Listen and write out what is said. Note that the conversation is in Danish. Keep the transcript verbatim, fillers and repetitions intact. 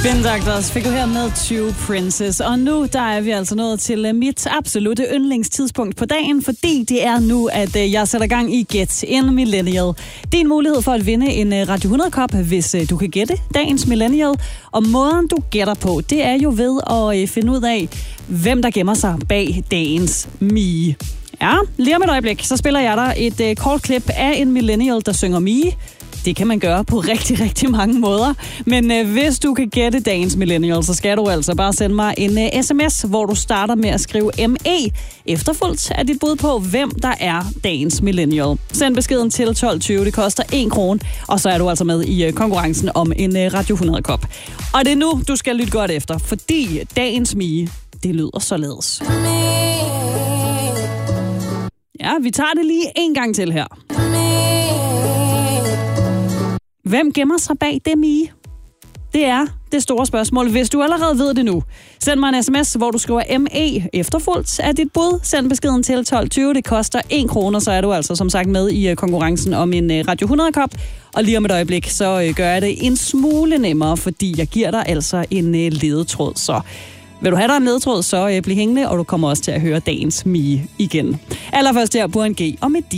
Spin Doctors fik du her med Two Princess, og nu der er vi altså nået til mit absolutte yndlingstidspunkt på dagen, fordi det er nu, at jeg sætter gang i Get en Millennial. Det er en mulighed for at vinde en Radio hundrede-kop, hvis du kan gætte dagens Millennial. Og måden du gætter på, det er jo ved at finde ud af, hvem der gemmer sig bag dagens Mie. Ja, lige om et øjeblik, så spiller jeg dig et uh, kort klip af en Millennial, der synger Mie. Det kan man gøre på rigtig, rigtig mange måder. Men øh, hvis du kan gætte dagens Millennial, så skal du altså bare sende mig en øh, sms, hvor du starter med at skrive M E, efterfulgt af dit bud på, hvem der er dagens Millennial. Send beskeden til tolv tyve, det koster en krone, og så er du altså med i øh, konkurrencen om en øh, Radio hundrede-kop. Og det er nu, du skal lytte godt efter, fordi dagens Mie, det lyder således. Ja, vi tager det lige en gang til her. Hvem gemmer sig bag det, Mie? Det er det store spørgsmål. Hvis du allerede ved det nu, send mig en sms, hvor du skriver M E efterfulgt af dit bud. Send beskeden til tolv tyve. Det koster en krone, så er du altså som sagt med i konkurrencen om en Radio hundrede-kop. Og lige om et øjeblik, så gør jeg det en smule nemmere, fordi jeg giver dig altså en ledetråd. Så vil du have dig en ledetråd, så bliv hængende, og du kommer også til at høre dagens Mie igen. Allerførst her på en G og med